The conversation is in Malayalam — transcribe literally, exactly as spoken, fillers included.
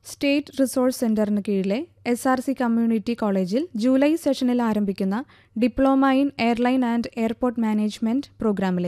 സ്റ്റേറ്റ് റിസോഴ്സ് സെന്ററിന് കീഴിലെ എസ് ആർ സി കമ്മ്യൂണിറ്റി കോളേജിൽ ജൂലൈ സെഷനിൽ ആരംഭിക്കുന്ന diploma in airline and airport management പ്രോഗ്രാമിലേക്ക്